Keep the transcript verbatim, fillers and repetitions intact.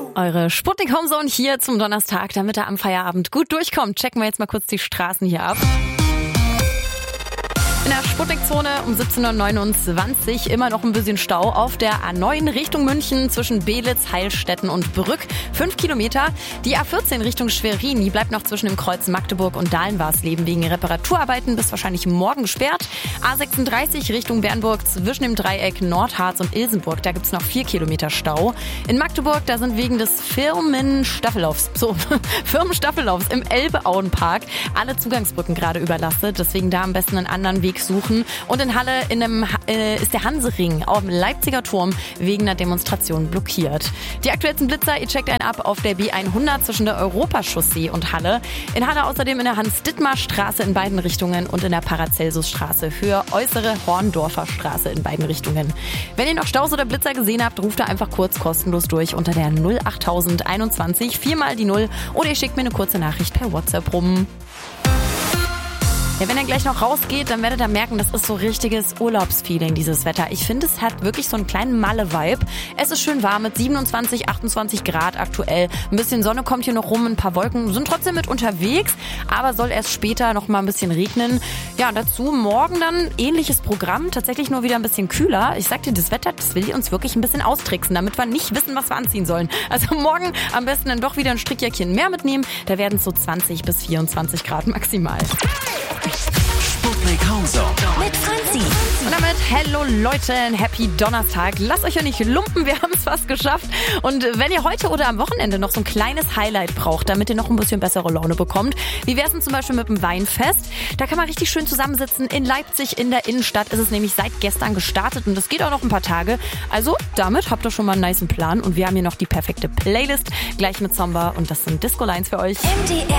Eure Sputnik Homezone hier zum Donnerstag, damit er am Feierabend gut durchkommt. Checken wir jetzt mal kurz die Straßen hier ab. In der Sputnik-Zone um siebzehn Uhr neunundzwanzig immer noch ein bisschen Stau auf der A neun Richtung München zwischen Belitz, Heilstätten und Brück. Fünf Kilometer. Die A vierzehn Richtung Schwerin, die bleibt noch zwischen dem Kreuz Magdeburg und Dahlenwarsleben wegen Reparaturarbeiten bis wahrscheinlich morgen gesperrt. A sechsunddreißig Richtung Bernburg zwischen dem Dreieck Nordharz und Ilsenburg, da gibt's noch vier Kilometer Stau. In Magdeburg, da sind wegen des Firmenstaffellaufs, so, Firmenstaffellaufs im Elbe-Auenpark alle Zugangsbrücken gerade überlastet. Deswegen da am besten einen anderen Weg suchen. Und in Halle in einem, äh, ist der Hansering auf dem Leipziger Turm wegen einer Demonstration blockiert. Die aktuellsten Blitzer, ihr checkt einen ab auf der B hundert zwischen der Europachaussee und Halle. In Halle außerdem in der Hans-Dittmar-Straße in beiden Richtungen und in der Paracelsus-Straße für äußere Horndorfer Straße in beiden Richtungen. Wenn ihr noch Staus oder Blitzer gesehen habt, ruft da einfach kurz kostenlos durch unter der null achttausend einundzwanzig, viermal die Null oder ihr schickt mir eine kurze Nachricht per WhatsApp rum. Ja, wenn ihr gleich noch rausgeht, dann werdet ihr merken, das ist so richtiges Urlaubsfeeling, dieses Wetter. Ich finde, es hat wirklich so einen kleinen Malle-Vibe. Es ist schön warm mit siebenundzwanzig, achtundzwanzig Grad aktuell. Ein bisschen Sonne kommt hier noch rum, ein paar Wolken sind trotzdem mit unterwegs, aber soll erst später noch mal ein bisschen regnen. Ja, und dazu morgen dann ähnliches Programm, tatsächlich nur wieder ein bisschen kühler. Ich sag dir, das Wetter, das will uns wirklich ein bisschen austricksen, damit wir nicht wissen, was wir anziehen sollen. Also morgen am besten dann doch wieder ein Strickjäckchen mehr mitnehmen. Da werden es so zwanzig bis vierundzwanzig Grad maximal. Sputnik Homezone mit Franzi. Und damit, hello Leute, ein Happy Donnerstag. Lasst euch ja nicht lumpen, wir haben es fast geschafft. Und wenn ihr heute oder am Wochenende noch so ein kleines Highlight braucht, damit ihr noch ein bisschen bessere Laune bekommt, wie wär's denn zum Beispiel mit dem Weinfest? Da kann man richtig schön zusammensitzen. In Leipzig in der Innenstadt ist es nämlich seit gestern gestartet und das geht auch noch ein paar Tage. Also damit habt ihr schon mal einen nicen Plan und wir haben hier noch die perfekte Playlist, gleich mit Zomba und das sind Disco-Lines für euch. M D R